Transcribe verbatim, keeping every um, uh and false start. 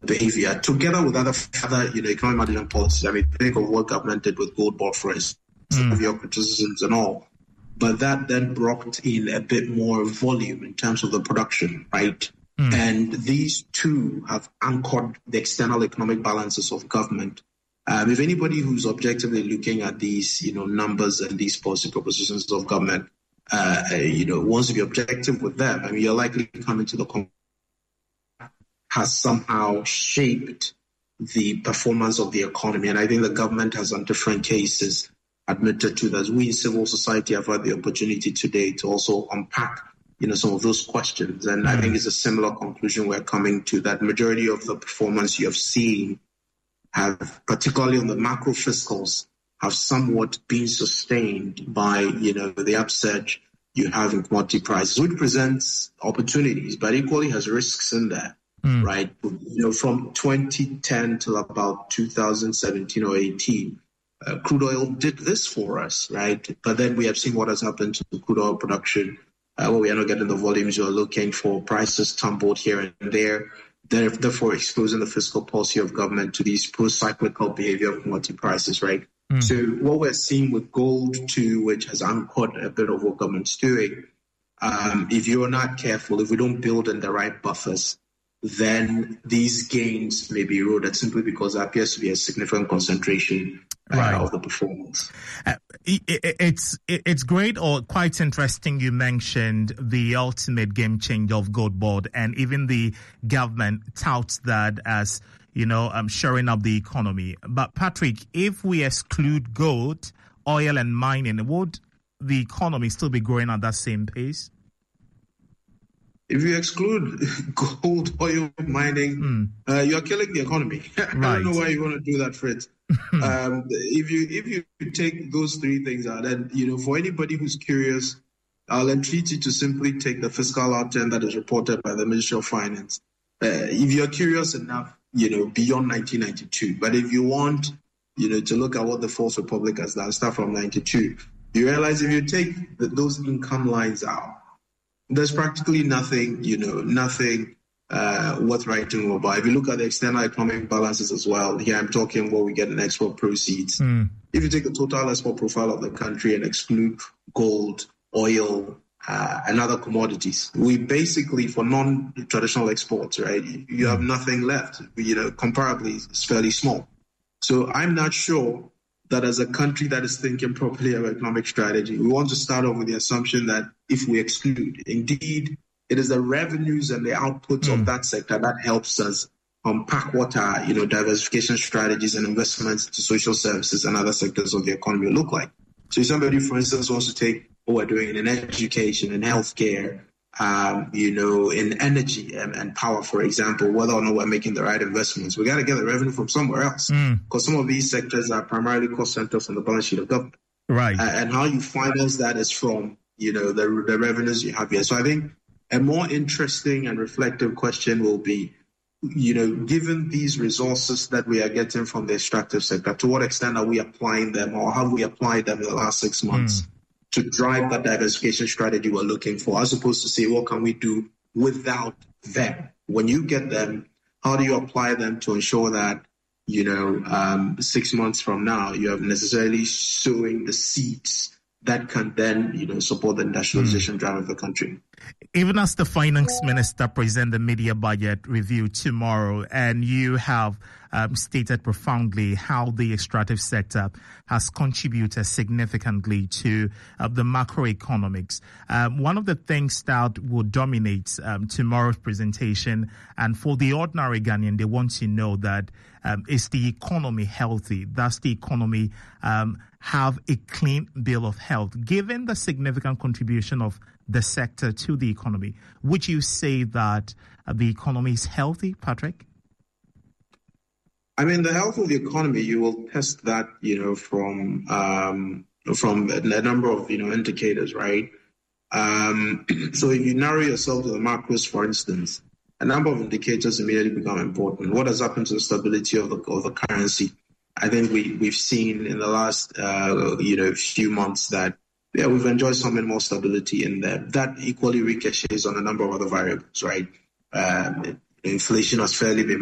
behavior, together with other, other you know, economic management policies. I mean, think of what government did with gold board, for instance, mm. of your criticisms and all. But that then brought in a bit more volume in terms of the production, right? Mm. And these two have anchored the external economic balances of government. Um, if anybody who's objectively looking at these, you know, numbers and these policy propositions of government, uh, uh, you know, wants to be objective with them, I mean, you're likely to come into the con- has somehow shaped the performance of the economy. And I think the government has, on different cases, admitted to that. We in civil society have had the opportunity today to also unpack, you know, some of those questions. And mm-hmm. I think it's a similar conclusion we're coming to, that majority of the performance you have seen have, particularly on the macro fiscals, have somewhat been sustained by, you know, the upsurge you have in commodity prices, which presents opportunities, but equally has risks in there. Mm. Right, you know, from twenty ten till about two thousand seventeen or eighteen, uh, crude oil did this for us, right? But then we have seen what has happened to crude oil production, uh, where we are not getting the volumes you're looking for. Prices tumbled here and there, therefore exposing the fiscal policy of government to these pro-cyclical behavior of commodity prices, right? Mm. So what we're seeing with gold too, which has anchored a bit of what government's doing, um, if you're not careful, if we don't build in the right buffers, then these gains may be eroded simply because there appears to be a significant concentration uh, right. of the performance. Uh, it, it, it's it, it's great or quite interesting you mentioned the ultimate game changer of gold board, and even the government touts that as, you know, um, shoring up the economy. But Patrick, if we exclude gold, oil and mining, would the economy still be growing at that same pace? If you exclude gold, oil, mining, mm. uh, you're killing the economy. Right. I don't know why you want to do that, Fritz. um, if you if you take those three things out, then, you know, for anybody who's curious, I'll entreat you to simply take the fiscal outturn that is reported by the Ministry of Finance. Uh, if you're curious enough, you know, beyond nineteen ninety-two. But if you want, you know, to look at what the Fourth Republic has done, start from ninety-two, you realize if you take the, those income lines out, there's practically nothing, you know, nothing uh, worth writing about. If you look at the external economic balances as well, here I'm talking what we get in export proceeds. Mm. If you take the total export profile of the country and exclude gold, oil, uh, and other commodities, we basically, for non-traditional exports, right, you have nothing left. You know, comparably, it's fairly small. So I'm not sure that as a country that is thinking properly about economic strategy, we want to start off with the assumption that if we exclude, indeed, it is the revenues and the outputs mm. of that sector that helps us unpack what our, you know, diversification strategies and investments to social services and other sectors of the economy look like. So if somebody, for instance, wants to take what we're doing in education, in healthcare, um, you know, in energy and, and power, for example, whether or not we're making the right investments, we got to get the revenue from somewhere else, because mm. some of these sectors are primarily cost centers on the balance sheet of government. Right. Uh, and how you finance that is from, you know, the, the revenues you have here. So I think a more interesting and reflective question will be, you know, given these resources that we are getting from the extractive sector, to what extent are we applying them, or have we applied them in the last six months mm. to drive that diversification strategy we're looking for, as opposed to say, what can we do without them? When you get them, how do you apply them to ensure that, you know, um, six months from now, you have necessarily sowing the seeds that can then, you know, support the industrialization mm. drive of the country. Even as the finance minister present the media budget review tomorrow, and you have um, stated profoundly how the extractive sector has contributed significantly to uh, the macroeconomics. Um, one of the things that will dominate um, tomorrow's presentation, and for the ordinary Ghanaian, they want to know that um, is the economy healthy? Does the economy um, have a clean bill of health? Given the significant contribution of the sector to the economy, would you say that uh, the economy is healthy, Patrick? I mean, the health of the economy, you will test that, you know, from um, from a number of, you know, indicators, right? Um, so if you narrow yourself to the macros, for instance, a number of indicators immediately become important. What has happened to the stability of the of the currency? I think we we've seen in the last uh, you know few months that yeah we've enjoyed some more stability in there. That equally ricochets on a number of other variables, right? Um, inflation has fairly been